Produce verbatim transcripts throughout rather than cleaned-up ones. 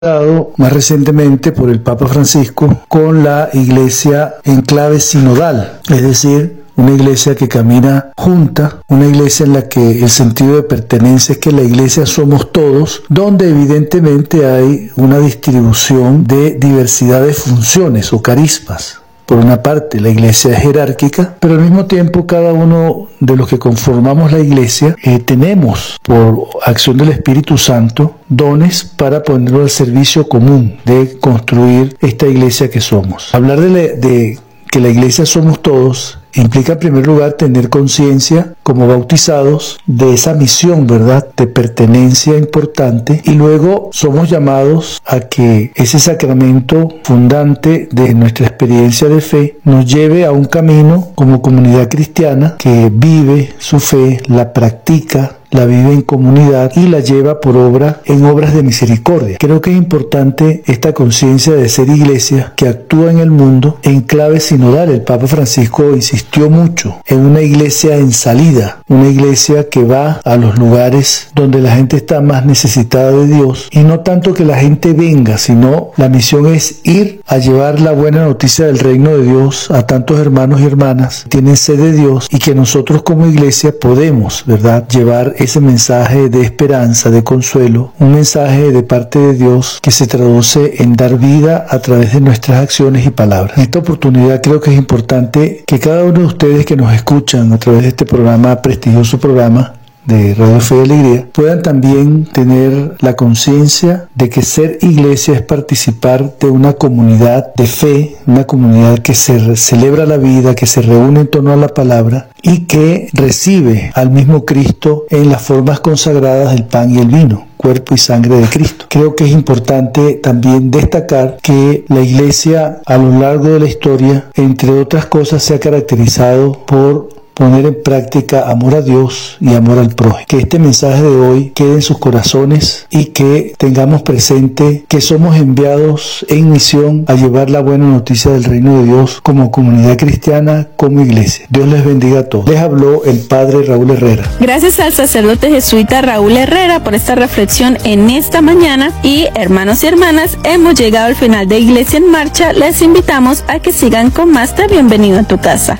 dado más recientemente por el Papa Francisco con la iglesia en clave sinodal, es decir, una iglesia que camina junta, una iglesia en la que el sentido de pertenencia es que la iglesia somos todos, donde evidentemente hay una distribución de diversidad de funciones o carismas. Por una parte, la iglesia es jerárquica, pero al mismo tiempo cada uno de los que conformamos la iglesia eh, tenemos, por acción del Espíritu Santo, dones para ponerlo al servicio común de construir esta iglesia que somos. Hablar de, la, de que la iglesia somos todos implica en primer lugar tener conciencia como bautizados de esa misión, ¿verdad?, de pertenencia importante, y luego somos llamados a que ese sacramento fundante de nuestra experiencia de fe nos lleve a un camino como comunidad cristiana que vive su fe, la practica, la vive en comunidad y la lleva por obra en obras de misericordia. Creo que es importante esta conciencia de ser iglesia que actúa en el mundo en clave sinodal. El Papa Francisco insistió mucho en una iglesia en salida, una iglesia que va a los lugares donde la gente está más necesitada de Dios, y no tanto que la gente venga, sino la misión es ir a llevar la buena noticia del reino de Dios a tantos hermanos y hermanas que tienen sed de Dios, y que nosotros como iglesia podemos, ¿verdad?, llevar ese mensaje de esperanza, de consuelo, un mensaje de parte de Dios que se traduce en dar vida a través de nuestras acciones y palabras. En esta oportunidad creo que es importante que cada uno de ustedes que nos escuchan a través de este programa, prestigioso programa de Radio Fe y Alegría, puedan también tener la conciencia de que ser iglesia es participar de una comunidad de fe, una comunidad que se celebra la vida, que se reúne en torno a la palabra y que recibe al mismo Cristo en las formas consagradas del pan y el vino, cuerpo y sangre de Cristo. Creo que es importante también destacar que la iglesia a lo largo de la historia, entre otras cosas, se ha caracterizado por poner en práctica amor a Dios y amor al prójimo. Que este mensaje de hoy quede en sus corazones y que tengamos presente que somos enviados en misión a llevar la buena noticia del reino de Dios como comunidad cristiana, como iglesia. Dios les bendiga a todos. Les habló el Padre Raúl Herrera. Gracias al sacerdote jesuita Raúl Herrera por esta reflexión en esta mañana. Y hermanos y hermanas, hemos llegado al final de Iglesia en Marcha. Les invitamos a que sigan con más de Bienvenido a tu casa.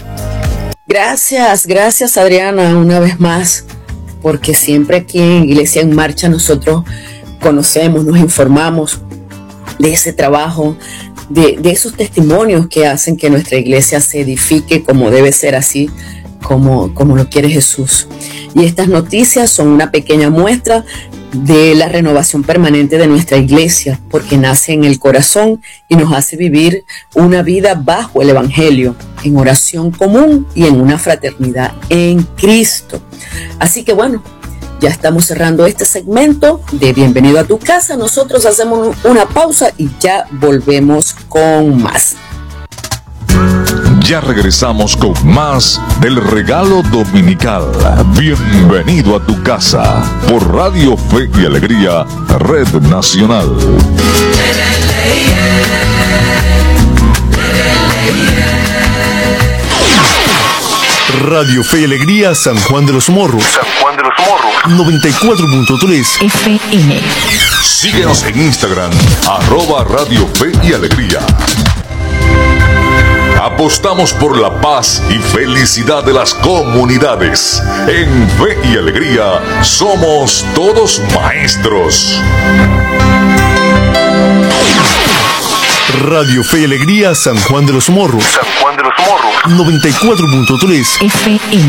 Gracias, gracias Adriana una vez más, porque siempre aquí en Iglesia en Marcha nosotros conocemos, nos informamos de ese trabajo, de, de esos testimonios que hacen que nuestra iglesia se edifique como debe ser, así como, como lo quiere Jesús. Y estas noticias son una pequeña muestra de la renovación permanente de nuestra iglesia, porque nace en el corazón y nos hace vivir una vida bajo el Evangelio, en oración común y en una fraternidad en Cristo. Así que bueno, ya estamos cerrando este segmento de Bienvenido a tu casa. Nosotros hacemos una pausa y ya volvemos con más. Ya regresamos con más del regalo dominical. Bienvenido a tu casa por Radio Fe y Alegría, Red Nacional. Radio Fe y Alegría, San Juan de los Morros. San Juan de los Morros. noventa y cuatro punto tres F M. Síguenos en Instagram, arroba Radio Fe y Alegría. Apostamos por la paz y felicidad de las comunidades. En Fe y Alegría somos todos maestros. Radio Fe y Alegría, San Juan de los Morros. San Juan de los Morros. noventa y cuatro punto tres F M.